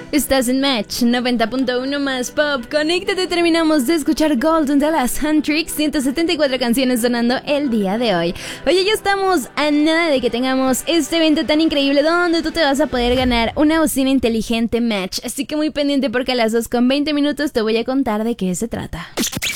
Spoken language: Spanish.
Estás en Match 90.1 más pop. Conéctate, terminamos de escuchar Golden de las Huntrix, 174 canciones sonando el día de hoy. Oye, ya estamos a nada de que tengamos este evento tan increíble donde tú te vas a poder ganar una bocina inteligente Match. Así que muy pendiente porque a las 2:20 te voy a contar de qué se trata.